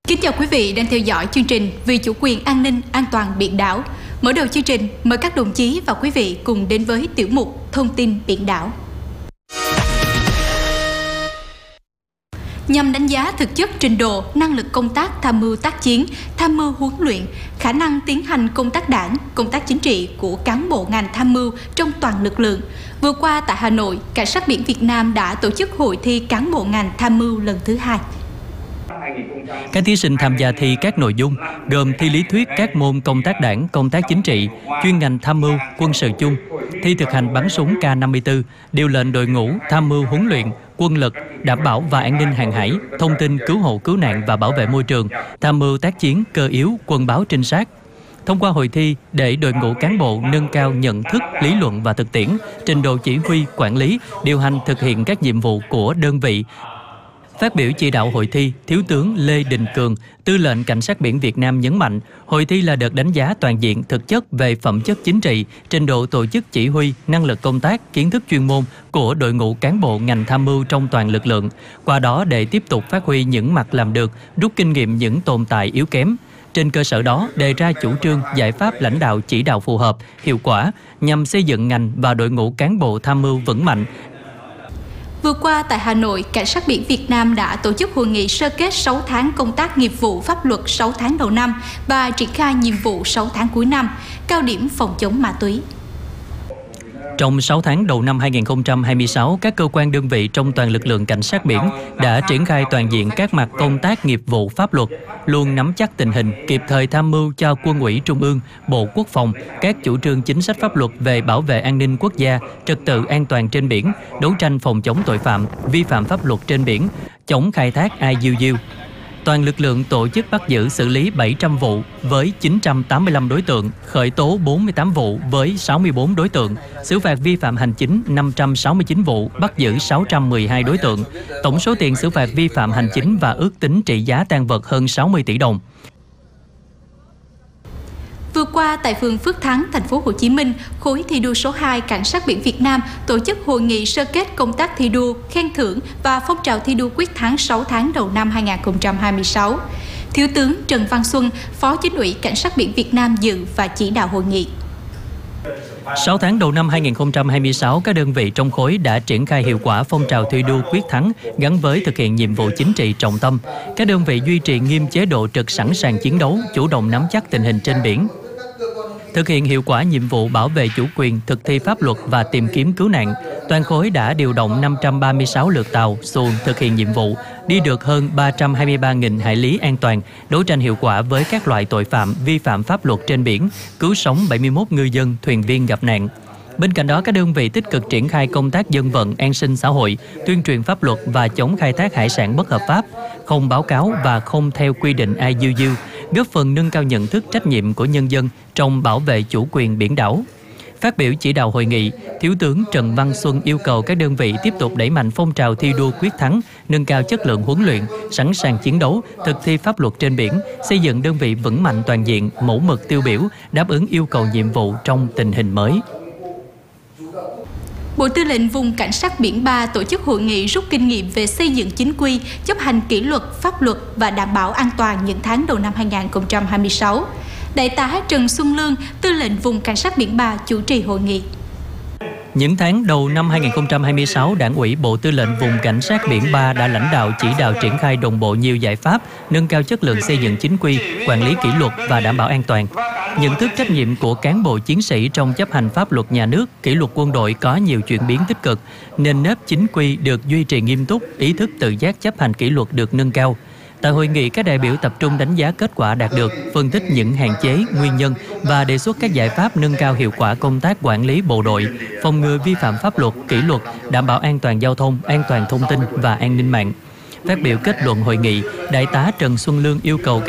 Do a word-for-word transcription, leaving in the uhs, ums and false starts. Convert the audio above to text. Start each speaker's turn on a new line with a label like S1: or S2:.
S1: Kính chào quý vị đang theo dõi chương trình Vì chủ quyền an ninh an toàn biển đảo. Mở đầu chương trình, mời các đồng chí và quý vị cùng đến với tiểu mục Thông tin biển đảo. Nhằm đánh giá thực chất trình độ, năng lực công tác tham mưu tác chiến, tham mưu huấn luyện, khả năng tiến hành công tác đảng, công tác chính trị của cán bộ ngành tham mưu trong toàn lực lượng. Vừa qua tại Hà Nội, Cảnh sát biển Việt Nam đã tổ chức hội thi cán bộ ngành tham mưu lần thứ hai.
S2: Các thí sinh tham gia thi các nội dung gồm thi lý thuyết các môn công tác đảng, công tác chính trị, chuyên ngành tham mưu, quân sự chung, thi thực hành bắn súng K năm mươi tư, điều lệnh đội ngũ, tham mưu huấn luyện, quân lực, đảm bảo và an ninh hàng hải, thông tin cứu hộ cứu nạn và bảo vệ môi trường, tham mưu tác chiến cơ yếu, quân báo trinh sát. Thông qua hội thi để đội ngũ cán bộ nâng cao nhận thức, lý luận và thực tiễn, trình độ chỉ huy, quản lý, điều hành thực hiện các nhiệm vụ của đơn vị. Phát biểu chỉ đạo hội thi, Thiếu tướng Lê Đình Cường, Tư lệnh Cảnh sát biển Việt Nam nhấn mạnh, hội thi là đợt đánh giá toàn diện thực chất về phẩm chất chính trị, trình độ tổ chức chỉ huy, năng lực công tác, kiến thức chuyên môn của đội ngũ cán bộ ngành tham mưu trong toàn lực lượng. Qua đó để tiếp tục phát huy những mặt làm được, rút kinh nghiệm những tồn tại yếu kém. Trên cơ sở đó, đề ra chủ trương, giải pháp lãnh đạo chỉ đạo phù hợp, hiệu quả nhằm xây dựng ngành và đội ngũ cán bộ tham mưu vững mạnh.
S1: Vừa qua tại Hà Nội, Cảnh sát biển Việt Nam đã tổ chức hội nghị sơ kết sáu tháng công tác nghiệp vụ pháp luật sáu tháng đầu năm và triển khai nhiệm vụ sáu tháng cuối năm, cao điểm phòng chống ma túy.
S2: Trong sáu tháng đầu năm hai nghìn không trăm hai mươi sáu, các cơ quan đơn vị trong toàn lực lượng cảnh sát biển đã triển khai toàn diện các mặt công tác nghiệp vụ pháp luật, luôn nắm chắc tình hình, kịp thời tham mưu cho Quân ủy Trung ương, Bộ Quốc phòng các chủ trương chính sách pháp luật về bảo vệ an ninh quốc gia, trật tự an toàn trên biển, đấu tranh phòng chống tội phạm, vi phạm pháp luật trên biển, chống khai thác I U U. Toàn lực lượng tổ chức bắt giữ xử lý bảy trăm vụ với chín trăm tám mươi lăm đối tượng, khởi tố bốn mươi tám vụ với sáu mươi bốn đối tượng, xử phạt vi phạm hành chính năm trăm sáu mươi chín vụ, bắt giữ sáu trăm mười hai đối tượng. Tổng số tiền xử phạt vi phạm hành chính và ước tính trị giá tang vật hơn sáu mươi tỷ đồng.
S1: Vừa qua tại phường Phước Thắng, thành phố Hồ Chí Minh, khối thi đua số hai Cảnh sát biển Việt Nam tổ chức hội nghị sơ kết công tác thi đua, khen thưởng và phong trào thi đua quyết thắng sáu tháng đầu năm hai nghìn không trăm hai mươi sáu. Thiếu tướng Trần Văn Xuân, Phó Chính ủy Cảnh sát biển Việt Nam dự và chỉ đạo hội nghị.
S2: sáu tháng đầu năm hai nghìn không trăm hai mươi sáu, các đơn vị trong khối đã triển khai hiệu quả phong trào thi đua quyết thắng gắn với thực hiện nhiệm vụ chính trị trọng tâm. Các đơn vị duy trì nghiêm chế độ trực sẵn sàng chiến đấu, chủ động nắm chắc tình hình trên biển. Thực hiện hiệu quả nhiệm vụ bảo vệ chủ quyền, thực thi pháp luật và tìm kiếm cứu nạn, toàn khối đã điều động năm trăm ba mươi sáu lượt tàu, xuồng thực hiện nhiệm vụ, đi được hơn ba trăm hai mươi ba nghìn hải lý an toàn, đấu tranh hiệu quả với các loại tội phạm, vi phạm pháp luật trên biển, cứu sống bảy mươi mốt ngư dân, thuyền viên gặp nạn. Bên cạnh đó, các đơn vị tích cực triển khai công tác dân vận, an sinh xã hội, tuyên truyền pháp luật và chống khai thác hải sản bất hợp pháp, không báo cáo và không theo quy định I U U, góp phần nâng cao nhận thức trách nhiệm của nhân dân trong bảo vệ chủ quyền biển đảo. Phát biểu chỉ đạo hội nghị, Thiếu tướng Trần Văn Xuân yêu cầu các đơn vị tiếp tục đẩy mạnh phong trào thi đua quyết thắng, nâng cao chất lượng huấn luyện, sẵn sàng chiến đấu, thực thi pháp luật trên biển, xây dựng đơn vị vững mạnh toàn diện, mẫu mực tiêu biểu, đáp ứng yêu cầu nhiệm vụ trong tình hình mới.
S1: Bộ Tư lệnh Vùng Cảnh sát biển ba tổ chức hội nghị rút kinh nghiệm về xây dựng chính quy, chấp hành kỷ luật, pháp luật và đảm bảo an toàn những tháng đầu năm hai nghìn không trăm hai mươi sáu. Đại tá Trần Xuân Lương, Tư lệnh Vùng Cảnh sát biển ba chủ trì hội nghị.
S2: Những tháng đầu năm hai nghìn không trăm hai mươi sáu, Đảng ủy Bộ Tư lệnh Vùng Cảnh sát biển ba đã lãnh đạo chỉ đạo triển khai đồng bộ nhiều giải pháp, nâng cao chất lượng xây dựng chính quy, quản lý kỷ luật và đảm bảo an toàn. Nhận thức trách nhiệm của cán bộ chiến sĩ trong chấp hành pháp luật nhà nước, kỷ luật quân đội có nhiều chuyển biến tích cực, nền nếp chính quy được duy trì nghiêm túc, ý thức tự giác chấp hành kỷ luật được nâng cao. Tại hội nghị, các đại biểu tập trung đánh giá kết quả đạt được, phân tích những hạn chế, nguyên nhân và đề xuất các giải pháp nâng cao hiệu quả công tác quản lý bộ đội, phòng ngừa vi phạm pháp luật, kỷ luật, đảm bảo an toàn giao thông, an toàn thông tin và an ninh mạng. Phát biểu kết luận hội nghị, Đại tá Trần Xuân Lương yêu cầu các